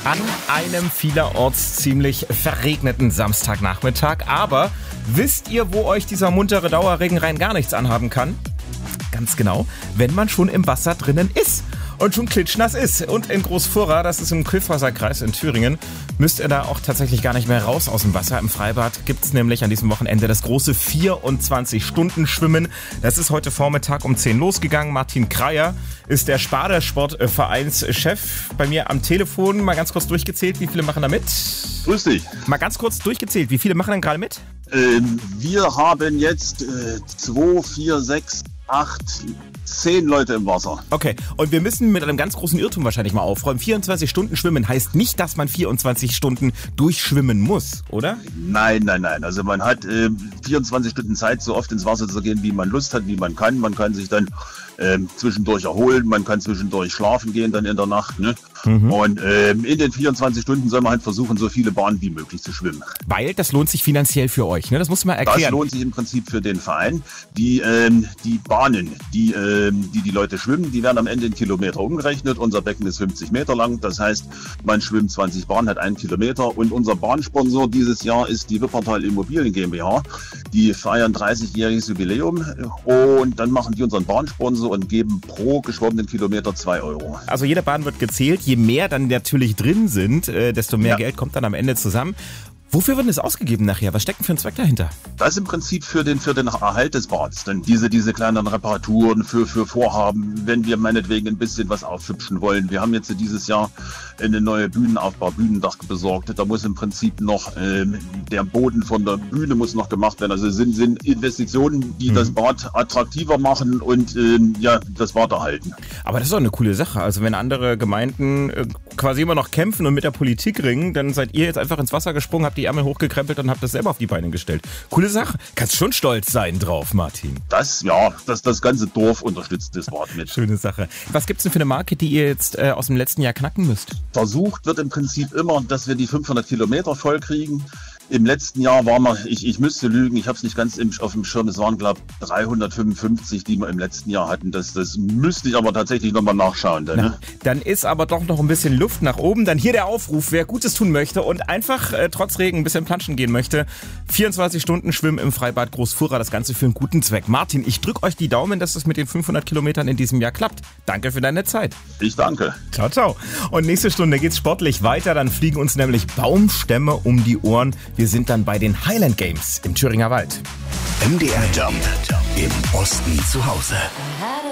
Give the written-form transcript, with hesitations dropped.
an einem vielerorts ziemlich verregneten Samstagnachmittag. Aber wisst ihr, wo euch dieser muntere Dauerregen rein gar nichts anhaben kann? Ganz genau, wenn man schon im Wasser drinnen ist und schon klitschnass ist. Und in Großfurra, das ist im Kyffhäuser-Kreis in Thüringen, müsst ihr da auch tatsächlich gar nicht mehr raus aus dem Wasser. Im Freibad gibt es nämlich an diesem Wochenende das große 24-Stunden-Schwimmen. Das ist heute Vormittag um 10 losgegangen. Martin Kreier ist der Sparda-Sportvereinschef bei mir am Telefon. Mal ganz kurz durchgezählt, wie viele machen da mit? Grüß dich. Mal ganz kurz durchgezählt, wie viele machen denn gerade mit? Wir haben jetzt 2, 4, 6, 8, 10 Leute im Wasser. Okay, und wir müssen mit einem ganz großen Irrtum wahrscheinlich mal aufräumen. 24 Stunden schwimmen heißt nicht, dass man 24 Stunden durchschwimmen muss, oder? Nein. Also man hat 24 Stunden Zeit, so oft ins Wasser zu gehen, wie man Lust hat, wie man kann. Man kann sich dann zwischendurch erholen, man kann zwischendurch schlafen gehen dann in der Nacht. Ne? Und in den 24 Stunden soll man halt versuchen, so viele Bahnen wie möglich zu schwimmen. Weil das lohnt sich finanziell für euch, ne? Das muss man erklären. Das lohnt sich im Prinzip für den Verein. Die Bahnen, die Leute schwimmen, die werden am Ende in Kilometer umgerechnet. Unser Becken ist 50 Meter lang. Das heißt, man schwimmt 20 Bahnen, hat 1 Kilometer. Und unser Bahnsponsor dieses Jahr ist die Wippertal Immobilien GmbH. Die feiern 30-jähriges Jubiläum. Und dann machen die unseren Bahnsponsor und geben pro geschwommenen Kilometer 2 Euro. Also jede Bahn wird gezählt. Je mehr dann natürlich drin sind, desto mehr Geld kommt dann am Ende zusammen. Wofür wird das ausgegeben nachher? Was steckt denn für ein Zweck dahinter? Das ist im Prinzip für den Erhalt des Bads. Denn diese kleineren Reparaturen für Vorhaben, wenn wir meinetwegen ein bisschen was aufhübschen wollen. Wir haben jetzt dieses Jahr eine neue Bühnendach besorgt. Da muss im Prinzip noch der Boden von der Bühne muss noch gemacht werden. Also sind Investitionen, die das Bad attraktiver machen und das Bad erhalten. Aber das ist doch eine coole Sache. Also wenn andere Gemeinden quasi immer noch kämpfen und mit der Politik ringen, dann seid ihr jetzt einfach ins Wasser gesprungen, habt die Ärmel hochgekrempelt und habt das selber auf die Beine gestellt. Coole Sache. Kannst schon stolz sein drauf, Martin. Das ganze Dorf unterstützt das Bad mit. Schöne Sache. Was gibt's denn für eine Marke, die ihr jetzt aus dem letzten Jahr knacken müsst? Versucht wird im Prinzip immer, dass wir die 500 Kilometer voll kriegen. Im letzten Jahr waren wir, ich müsste lügen, ich habe es nicht ganz auf dem Schirm, es waren glaube ich 355, die wir im letzten Jahr hatten. Das müsste ich aber tatsächlich nochmal nachschauen. Dann ist aber doch noch ein bisschen Luft nach oben. Dann hier der Aufruf, wer Gutes tun möchte und einfach trotz Regen ein bisschen planschen gehen möchte. 24 Stunden Schwimmen im Freibad Großfurra, das Ganze für einen guten Zweck. Martin, ich drücke euch die Daumen, dass es mit den 500 Kilometern in diesem Jahr klappt. Danke für deine Zeit. Ich danke. Ciao, ciao. Und nächste Stunde geht's sportlich weiter. Dann fliegen uns nämlich Baumstämme um die Ohren. Wir sind dann bei den Highland Games im Thüringer Wald. MDR Jump im Osten zu Hause.